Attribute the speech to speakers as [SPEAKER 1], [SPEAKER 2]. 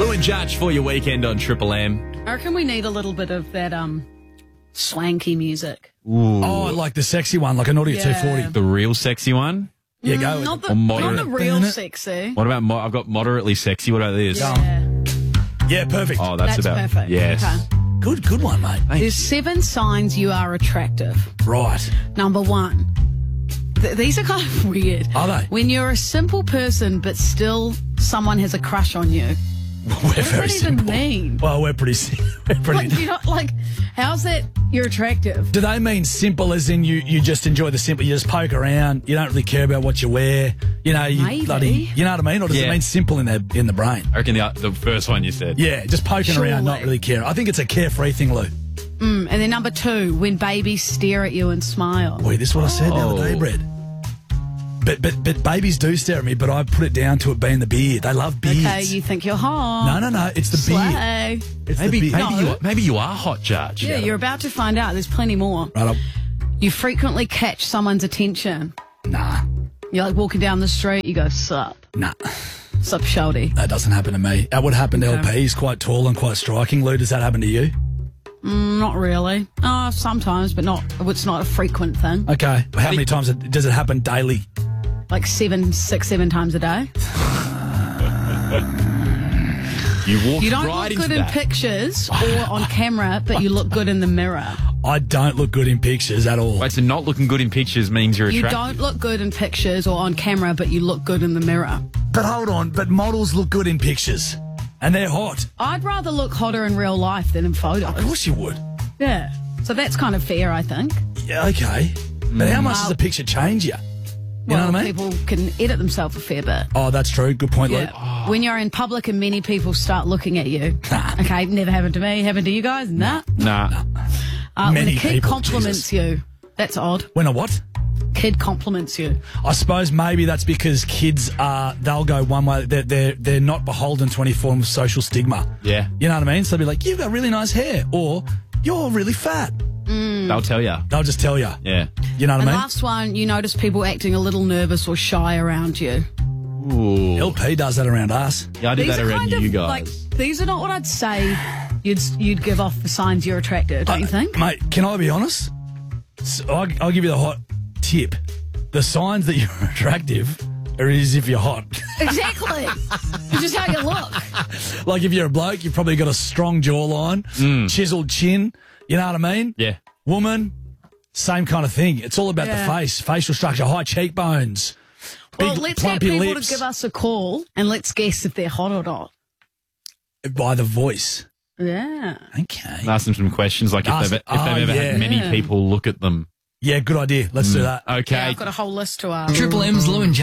[SPEAKER 1] Lou and Judge for your weekend on Triple M.
[SPEAKER 2] I reckon we need a little bit of that swanky music.
[SPEAKER 1] Ooh.
[SPEAKER 3] Oh, I like the sexy one, like a Naughty at 240.
[SPEAKER 1] The real sexy one?
[SPEAKER 3] Yeah, go.
[SPEAKER 2] Not
[SPEAKER 1] Or moderate.
[SPEAKER 2] the real sexy.
[SPEAKER 1] What about, I've got moderately sexy. What about this?
[SPEAKER 2] Yeah.
[SPEAKER 3] Yeah, perfect.
[SPEAKER 1] Oh, that's about,
[SPEAKER 2] perfect.
[SPEAKER 1] yes.
[SPEAKER 2] Okay.
[SPEAKER 3] Good one, mate.
[SPEAKER 2] There's 7 signs you are attractive.
[SPEAKER 3] Right.
[SPEAKER 2] Number 1. These are kind of weird.
[SPEAKER 3] Are they?
[SPEAKER 2] When you're a simple person, but still someone has a crush on you.
[SPEAKER 3] We're
[SPEAKER 2] What does
[SPEAKER 3] very
[SPEAKER 2] that even
[SPEAKER 3] simple.
[SPEAKER 2] mean?
[SPEAKER 3] Well, we're pretty.
[SPEAKER 2] Like, you know, like, how's that you're attractive?
[SPEAKER 3] Do they mean simple as in you just enjoy the simple, you just poke around, you don't really care about what you wear, you know, you
[SPEAKER 2] Maybe.
[SPEAKER 3] bloody, you know what I mean? Or does it
[SPEAKER 1] Yeah.
[SPEAKER 3] mean simple in the brain?
[SPEAKER 1] I reckon the first one you said.
[SPEAKER 3] Yeah, just poking around, not
[SPEAKER 2] Surely.
[SPEAKER 3] really caring. I think it's a carefree thing, Lou.
[SPEAKER 2] And then number 2, when babies stare at you and smile.
[SPEAKER 3] Wait, this is what I said the other day,
[SPEAKER 1] Oh.
[SPEAKER 3] Brett. But babies do stare at me, but I put it down to it being the beard. They love beards.
[SPEAKER 2] Okay, you think you're hot.
[SPEAKER 3] No, it's the beard.
[SPEAKER 2] Slay.
[SPEAKER 3] It's
[SPEAKER 1] Maybe,
[SPEAKER 3] the beard.
[SPEAKER 1] maybe you are hot, Judge.
[SPEAKER 2] Yeah, you're about to find out. There's plenty more.
[SPEAKER 3] Right,
[SPEAKER 2] You frequently catch someone's attention.
[SPEAKER 3] nah,
[SPEAKER 2] You're like walking down the street, you go, sup, shorty.
[SPEAKER 3] that doesn't happen to me. That would happen to
[SPEAKER 2] Okay.
[SPEAKER 3] LP. He's quite tall and quite striking. Lou, does that happen to you?
[SPEAKER 2] Not really. Sometimes, but it's not a frequent thing.
[SPEAKER 3] Okay. How many times does it happen daily?
[SPEAKER 2] Like 6, 7 times a day.
[SPEAKER 1] You walked
[SPEAKER 2] You don't
[SPEAKER 1] right
[SPEAKER 2] look
[SPEAKER 1] into
[SPEAKER 2] good in
[SPEAKER 1] that.
[SPEAKER 2] pictures or on camera, but you look good in the mirror.
[SPEAKER 3] I don't look good in pictures at all.
[SPEAKER 1] Wait, so not looking good in pictures means you're
[SPEAKER 2] You
[SPEAKER 1] attractive?
[SPEAKER 2] don't look good in pictures or on camera, but you look good in the mirror.
[SPEAKER 3] But hold on, but models look good in pictures. And they're hot.
[SPEAKER 2] I'd rather look hotter in real life than in photos.
[SPEAKER 3] Of course you would.
[SPEAKER 2] Yeah. So that's kind of fair, I think.
[SPEAKER 3] Yeah, okay. But how much does a picture change you? You know what I mean?
[SPEAKER 2] People can edit themselves a fair bit.
[SPEAKER 3] Oh, that's true. Good point, Lou.
[SPEAKER 2] Yeah. When you're in public and many people start looking at you. Okay, never happened to me. Happened to you guys? Nah.
[SPEAKER 1] Nah.
[SPEAKER 2] When
[SPEAKER 3] Many
[SPEAKER 2] a kid
[SPEAKER 3] people,
[SPEAKER 2] compliments
[SPEAKER 3] Jesus.
[SPEAKER 2] you, that's odd.
[SPEAKER 3] When a what?
[SPEAKER 2] Kid compliments you.
[SPEAKER 3] I suppose maybe that's because kids they'll go one way. They're not beholden to any form of social stigma.
[SPEAKER 1] Yeah.
[SPEAKER 3] You know what I mean? So they'll be like, you've got really nice hair, or you're really fat.
[SPEAKER 1] They'll tell you.
[SPEAKER 3] They'll just tell you.
[SPEAKER 1] Yeah.
[SPEAKER 3] You know what
[SPEAKER 2] And
[SPEAKER 3] I mean?
[SPEAKER 2] last one, you notice people acting a little nervous or shy around you.
[SPEAKER 1] Ooh.
[SPEAKER 3] LP does that around us.
[SPEAKER 1] Yeah, I do
[SPEAKER 2] These
[SPEAKER 1] that
[SPEAKER 2] are
[SPEAKER 1] around
[SPEAKER 2] kind
[SPEAKER 1] you
[SPEAKER 2] of
[SPEAKER 1] guys.
[SPEAKER 2] like, these are not what I'd say you'd give off the signs you're attracted, don't you think?
[SPEAKER 3] Mate, can I be honest? I'll give you the hot tip. The signs that you're attractive are as if you're hot.
[SPEAKER 2] Exactly. It's just how you look.
[SPEAKER 3] Like if you're a bloke, you've probably got a strong jawline, chiseled chin. You know what I mean?
[SPEAKER 1] Yeah.
[SPEAKER 3] Woman, same kind of thing. It's all about
[SPEAKER 2] Yeah.
[SPEAKER 3] the face, facial structure, high cheekbones,
[SPEAKER 2] Well,
[SPEAKER 3] big
[SPEAKER 2] let's get
[SPEAKER 3] plumpy
[SPEAKER 2] people
[SPEAKER 3] lips.
[SPEAKER 2] to give us a call and let's guess if they're hot or not.
[SPEAKER 3] By the voice.
[SPEAKER 2] Yeah.
[SPEAKER 3] Okay.
[SPEAKER 1] Ask them some questions like if
[SPEAKER 3] Ask-
[SPEAKER 1] they've ever
[SPEAKER 3] yeah.
[SPEAKER 1] had many
[SPEAKER 2] Yeah.
[SPEAKER 1] people look at them.
[SPEAKER 3] Yeah, good idea. Let's do that.
[SPEAKER 1] Okay.
[SPEAKER 2] Yeah, I've got a whole list to ask.
[SPEAKER 4] Triple M's Lou and